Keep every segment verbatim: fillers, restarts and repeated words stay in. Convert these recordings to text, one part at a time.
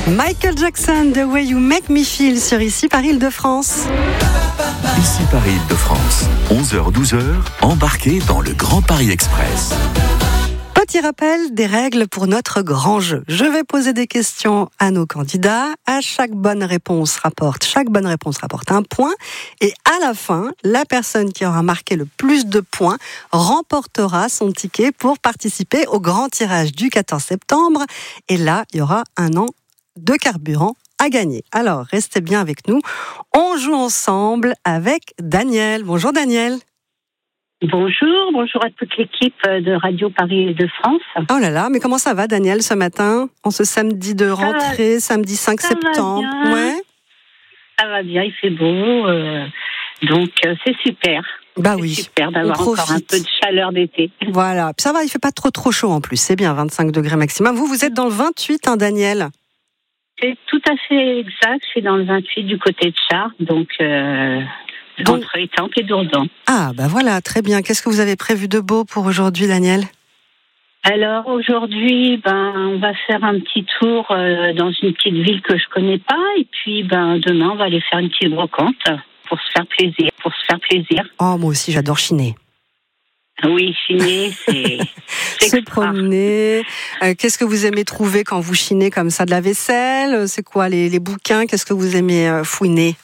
Michael Jackson, The Way You Make Me Feel sur Ici par Île-de-France. Ici par Île-de-France, onze heures douze heures, embarquez dans le Grand Paris Express. Petit rappel des règles pour notre grand jeu. Je vais poser des questions à nos candidats. À chaque bonne réponse rapporte, chaque bonne réponse rapporte un point. Et à la fin, la personne qui aura marqué le plus de points remportera son ticket pour participer au grand tirage du quatorze septembre. Et là, il y aura un an de carburant à gagner. Alors, restez bien avec nous. On joue ensemble avec Daniel. Bonjour Daniel. Bonjour, bonjour à toute l'équipe de Radio Paris de France. Oh là là, mais comment ça va Daniel ce matin, en ce samedi de rentrée, va, samedi cinq septembre? Va bien. Ouais. Ça va bien, il fait beau, euh, donc euh, c'est super. Bah c'est oui, super d'avoir encore un peu de chaleur d'été. Voilà, puis ça va, il fait pas trop trop chaud en plus, c'est bien, vingt-cinq degrés maximum. Vous, vous êtes dans le vingt-huit, hein, Daniel? C'est tout à fait exact, je suis dans le vingt-huit du côté de Chartres, donc... Euh, Donc, entre Étampes et Dourdan. Ah, bah voilà, très bien. Qu'est-ce que vous avez prévu de beau pour aujourd'hui, Daniel? Alors aujourd'hui, ben, on va faire un petit tour euh, dans une petite ville que je connais pas, et puis ben demain, on va aller faire une petite brocante pour se faire plaisir, pour se faire plaisir. Oh, moi aussi, j'adore chiner. Oui, chiner, c'est, c'est Se extra. promener. Euh, qu'est-ce que vous aimez trouver quand vous chinez comme ça? De la vaisselle? C'est quoi les, les bouquins? Qu'est-ce que vous aimez euh, fouiner?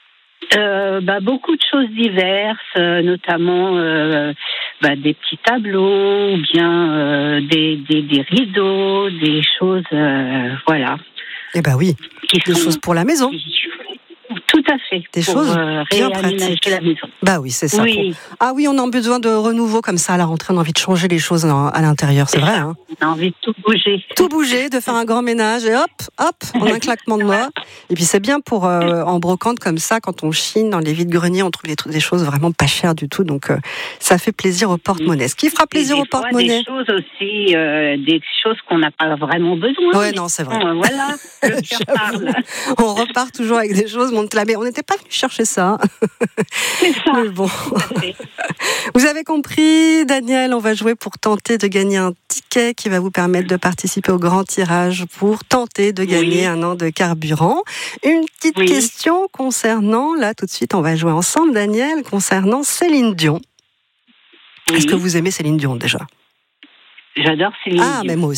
Euh, bah, beaucoup de choses diverses, euh, notamment euh, bah, des petits tableaux, ou bien euh, des, des, des rideaux, des choses, euh, voilà. Eh ben oui, Qui des sont... choses pour la maison. Tout à fait. Des pour, choses euh, bien réaménager pratiques. la maison. Bah oui, c'est ça. Oui. Faut... Ah oui, on a besoin de renouveau comme ça à la rentrée. On a envie de changer les choses à l'intérieur, c'est vrai. Hein. On a envie de tout bouger. Tout bouger, de faire un grand ménage et hop, hop, en un claquement de doigts. Et puis c'est bien pour euh, en brocante comme ça, quand on chine dans les vides-greniers, on trouve des, des choses vraiment pas chères du tout. Donc euh, ça fait plaisir au porte-monnaie. Ce qui fera plaisir au porte-monnaie. Des choses aussi, euh, des choses qu'on n'a pas vraiment besoin. Ouais, non, c'est vrai. Bon, voilà, le cœur parle. On repart toujours avec des choses, mais on n'était pas venu chercher ça. C'est ça. Mais bon. Vous avez compris, Daniel, on va jouer pour tenter de gagner un ticket qui va vous permettre de participer au grand tirage pour tenter de gagner oui. un an de carburant. Une petite oui. question concernant, là tout de suite on va jouer ensemble, Daniel, concernant Céline Dion. Oui. Est-ce que vous aimez Céline Dion déjà? J'adore Céline ah, Dion. Mais moi aussi.